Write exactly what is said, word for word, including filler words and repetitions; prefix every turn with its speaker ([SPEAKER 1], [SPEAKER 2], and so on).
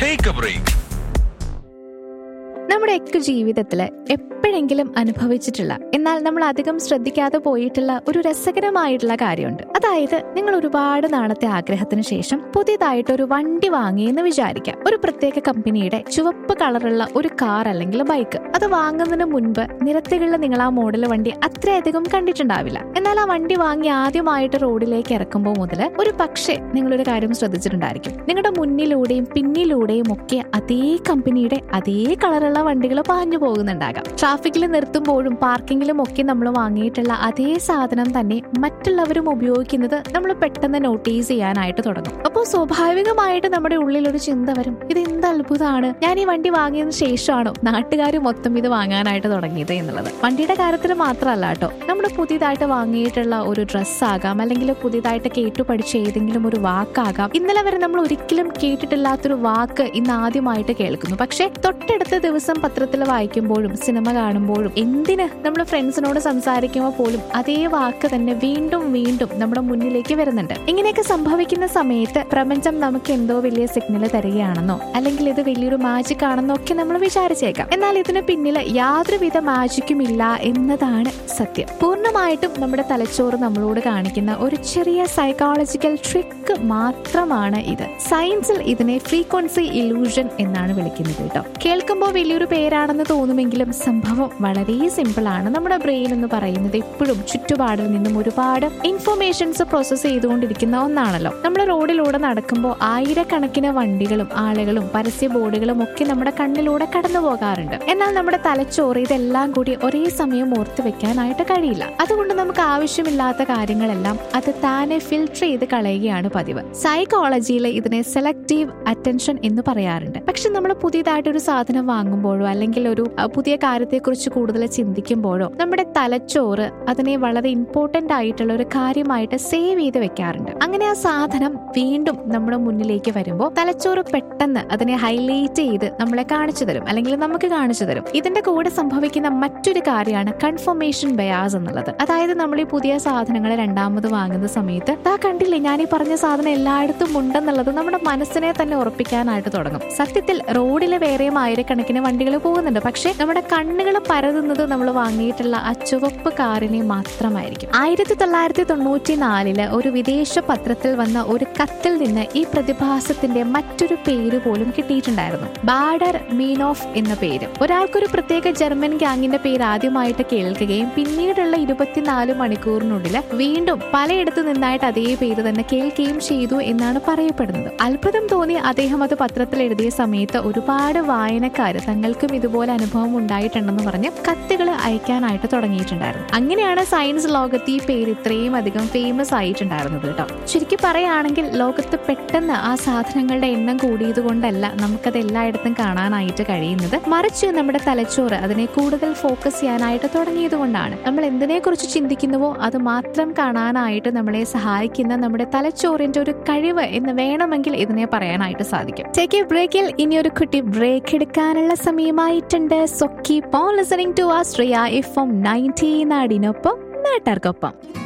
[SPEAKER 1] Take A break.
[SPEAKER 2] നമ്മുടെയൊക്കെ ജീവിതത്തിൽ എപ്പോഴെങ്കിലും അനുഭവിച്ചിട്ടുള്ള എന്നാൽ നമ്മൾ അധികം ശ്രദ്ധിക്കാതെ പോയിട്ടുള്ള ഒരു രസകരമായിട്ടുള്ള കാര്യമുണ്ട്. അതായത് നിങ്ങൾ ഒരുപാട് നാളത്തെ ആഗ്രഹത്തിന് ശേഷം പുതിയതായിട്ട് ഒരു വണ്ടി വാങ്ങിയെന്ന് വിചാരിക്കാം. ഒരു പ്രത്യേക കമ്പനിയുടെ ചുവപ്പ് കളറുള്ള ഒരു കാർ അല്ലെങ്കിൽ ബൈക്ക്. അത് വാങ്ങുന്നതിന് മുൻപ് നിരത്തുകളിൽ നിങ്ങൾ ആ മോഡൽ വണ്ടി അത്രയധികം കണ്ടിട്ടുണ്ടാവില്ല. എന്നാൽ ആ വണ്ടി വാങ്ങി ആദ്യമായിട്ട് റോഡിലേക്ക് ഇറക്കുമ്പോൾ മുതൽ ഒരു പക്ഷേ നിങ്ങളൊരു കാര്യം ശ്രദ്ധിച്ചിട്ടുണ്ടായിരിക്കും. നിങ്ങളുടെ മുന്നിലൂടെയും പിന്നിലൂടെയും ഒക്കെ അതേ കമ്പനിയുടെ അതേ കളറുള്ള വണ്ടികൾ പാഞ്ഞു പോകുന്നുണ്ടാകാം. ട്രാഫിക്കിൽ നിർത്തുമ്പോഴും പാർക്കിങ്ങിലും ഒക്കെ നമ്മൾ വാങ്ങിയിട്ടുള്ള അതേ സാധനം തന്നെ മറ്റുള്ളവരും ഉപയോഗിക്കുന്നത് നമ്മൾ പെട്ടെന്ന് നോട്ടീസ് ചെയ്യാനായിട്ട് തുടങ്ങും. അപ്പോൾ സ്വാഭാവികമായിട്ട് നമ്മുടെ ഉള്ളിൽ ഒരു ചിന്ത വരും, ഇത് എന്ത് അത്ഭുതമാണ്, ഞാൻ ഈ വണ്ടി വാങ്ങിയതിനു ശേഷമാണോ നാട്ടുകാർ മൊത്തം ഇത് വാങ്ങാനായിട്ട് തുടങ്ങിയത് എന്നുള്ളത്. വണ്ടിയുടെ കാര്യത്തിൽ മാത്രമല്ല കേട്ടോ, നമ്മൾ പുതിയതായിട്ട് വാങ്ങിയിട്ടുള്ള ഒരു ഡ്രസ്സ് ആകാം, അല്ലെങ്കിൽ പുതിയതായിട്ട് കേട്ടു പഠിച്ച ഏതെങ്കിലും ഒരു വാക്കാകാം. ഇന്നലെ വരെ നമ്മൾ ഒരിക്കലും കേട്ടിട്ടില്ലാത്തൊരു വാക്ക് ഇന്ന് ആദ്യമായിട്ട് കേൾക്കുന്നു. പക്ഷെ തൊട്ടടുത്ത ദിവസം പത്രത്തിൽ വായിക്കുമ്പോഴും സിനിമ കാണുമ്പോഴും എന്തിന് നമ്മൾ ഫ്രണ്ട്സിനോട് സംസാരിക്കുമ്പോൾ പോലും അതേ വാക്ക് തന്നെ വീണ്ടും വീണ്ടും നമ്മുടെ മുന്നിലേക്ക് വരുന്നുണ്ട്. ഇങ്ങനെയൊക്കെ സംഭവിക്കുന്ന സമയത്ത് പ്രപഞ്ചം നമുക്ക് എന്തോ വലിയ സിഗ്നൽ തരികയാണെന്നോ അല്ലെങ്കിൽ ഇത് വലിയൊരു മാജിക് ആണെന്നോ ഒക്കെ നമ്മൾ വിചാരിച്ചേക്കാം. എന്നാൽ ഇതിന് പിന്നിൽ യാതൊരുവിധ മാജിക്കും ഇല്ല എന്നതാണ് സത്യം. പൂർണ്ണമായിട്ടും നമ്മുടെ തലച്ചോറ് നമ്മളോട് കാണിക്കുന്ന ഒരു ചെറിയ സൈക്കോളജിക്കൽ ട്രിക്ക് മാത്രമാണ് ഇത്. സയൻസിൽ ഇതിനെ ഫ്രീക്വൻസി ഇലൂഷൻ എന്നാണ് വിളിക്കുന്നത് കേട്ടോ. കേൾക്കുമ്പോൾ വലിയൊരു പേരാണെന്ന് തോന്നുമെങ്കിലും സംഭവം വളരെ സിമ്പിൾ ആണ്. നമ്മുടെ ബ്രെയിൻ എന്ന് പറയുന്നത് എപ്പോഴും ചുറ്റുപാടിൽ നിന്നും ഒരുപാട് ഇൻഫർമേഷൻസ് പ്രോസസ് ചെയ്തുകൊണ്ടിരിക്കുന്ന ഒന്നാണല്ലോ. നമ്മൾ റോഡിലൂടെ നടക്കുമ്പോൾ ആയിരക്കണക്കിന് വണ്ടികളും ആളുകളും പരസ്യ ബോർഡുകളും ഒക്കെ നമ്മുടെ കണ്ണിലൂടെ കടന്നു പോകാറുണ്ട്. എന്നാൽ നമ്മുടെ തലച്ചോറ് ഇതെല്ലാം കൂടി ഒരേ സമയം ഓർത്ത് വെക്കാനായിട്ട് കഴിയില്ല. അതുകൊണ്ട് നമുക്ക് ആവശ്യമില്ലാത്ത കാര്യങ്ങളെല്ലാം അത് താനെ ഫിൽട്ടർ ചെയ്ത് കളയുകയാണ് പതിവ്. സൈക്കോളജിയിൽ ഇതിനെ സെലക്റ്റീവ് അറ്റൻഷൻ എന്ന് പറയാറുണ്ട്. പക്ഷെ നമ്മൾ പുതിയതായിട്ട് ഒരു സാധനം വാങ്ങുമ്പോഴോ അല്ലെങ്കിൽ ഒരു പുതിയ കാര്യത്തെക്കുറിച്ച് കൂടുതൽ ചിന്തിക്കുമ്പോഴോ നമ്മുടെ തലച്ചോറ് അതിനെ വളരെ ഇമ്പോർട്ടന്റ് ആയിട്ടുള്ള ഒരു കാര്യമായിട്ട് സേവ് ചെയ്ത് വെക്കാറുണ്ട്. അങ്ങനെ ആ സാധനം വീണ്ടും നമ്മുടെ മുന്നിലേക്ക് വരുമ്പോൾ തലച്ചോറ് പെട്ടെന്ന് അതിനെ ഹൈലൈറ്റ് ചെയ്ത് നമ്മളെ കാണിച്ചു തരും, അല്ലെങ്കിൽ നമുക്ക് കാണിച്ചു തരും. ഇതിന്റെ കൂടെ സംഭവിക്കുന്ന മറ്റൊരു കാര്യമാണ് കൺഫർമേഷൻ ബയാസ് എന്നുള്ളത്. അതായത് നമ്മൾ ഈ പുതിയ സാധനങ്ങൾ രണ്ടാമത് വാങ്ങുന്ന സമയത്ത് താ കണ്ടില്ലേ, ഞാൻ ഈ പറഞ്ഞ സാധനം എല്ലായിടത്തും ഉണ്ടെന്നുള്ളത് നമ്മുടെ മനസ്സിനെ തന്നെ ഉറപ്പിക്കാനായിട്ട് തുടങ്ങും. സത്യത്തിൽ റോഡിലെ വേറെയും ആയിരക്കണക്കിന് വണ്ടികൾ പോകുന്നുണ്ട്, പക്ഷെ നമ്മുടെ കണ്ണുകൾ പരതുന്നത് നമ്മൾ വാങ്ങിയിട്ടുള്ള ആ ചുവപ്പ് കാറിനെ മാത്രമായിരിക്കും. ആയിരത്തി തൊള്ളായിരത്തി തൊണ്ണൂറ്റി നാലില് ഒരു വിദേശ പത്രത്തിൽ വന്ന ഒരു കത്തിൽ നിന്ന് ഈ പ്രതിഭാസത്തിന്റെ മറ്റൊരു പേര് പോലും കിട്ടിയിട്ടുണ്ടായിരുന്നു. ബാഡർ മീനോഫ് എന്ന പേര്. ഒരാൾക്കൊരു പ്രത്യേക ജർമ്മൻ ഗ്യാങ്ങിന്റെ പേര് ആദ്യമായിട്ട് കേൾക്കുകയും പിന്നീടുള്ള ഇരുപത്തിനാല് മണിക്കൂറിനുള്ളിൽ വീണ്ടും പലയിടത്തു നിന്നായിട്ട് അതേ പേര് തന്നെ കേൾക്കുകയും ചെയ്തു എന്നാണ് പറയപ്പെടുന്നത്. അത്ഭുതം തോന്നി അദ്ദേഹം അത് പത്രത്തിൽ എഴുതിയ സമയത്ത് ഒരുപാട് വായനക്കാർ തങ്ങൾക്കും ഇതുപോലെ അനുഭവം ഉണ്ടായിട്ടുണ്ടെന്ന് പറഞ്ഞ് കത്തുകൾ അയക്കാനായിട്ട് തുടങ്ങിയിട്ടുണ്ടായിരുന്നു. അങ്ങനെയാണ് സയൻസ് ലോകത്ത് ഈ പേര് ഇത്രയും അധികം ഫേമസ് ആയിട്ടുണ്ടായിരുന്നത് കേട്ടോ. ശരിക്കും പറയുകയാണെങ്കിൽ ലോകത്ത് പെട്ടെന്ന് ആ സാധനങ്ങളുടെ എണ്ണം കൂടിയത് കൊണ്ടല്ല നമുക്കത് എല്ലായിടത്തും കാണാനായിട്ട് കഴിയുന്നത്, മറിച്ച് നമ്മുടെ തലച്ചോറ് അതിനെ കൂടുതൽ ഫോക്കസ് ചെയ്യാനായിട്ട് തുടങ്ങിയത് കൊണ്ടാണ്. നമ്മൾ എന്തിനെ കുറിച്ച് ചിന്തിക്കുന്നുവോ അത് മാത്രം കാണാനായിട്ട് നമ്മളെ സഹായിക്കുന്ന നമ്മുടെ തലച്ചോറിന്റെ ഒരു കഴിവ് എന്ന് വേണമെങ്കിൽ ഇതിനെ പറയാനായിട്ട് സാധിക്കും. ടേക്ക് എ ബ്രേക്കിൽ ഇനി ഒരു കുട്ടി ബ്രേക്ക് എടുക്കാനുള്ള സമയമായിട്ടുണ്ട്. So keep on listening to Austria F M ninety നാടിനൊപ്പം നാട്ടാർക്കൊപ്പം.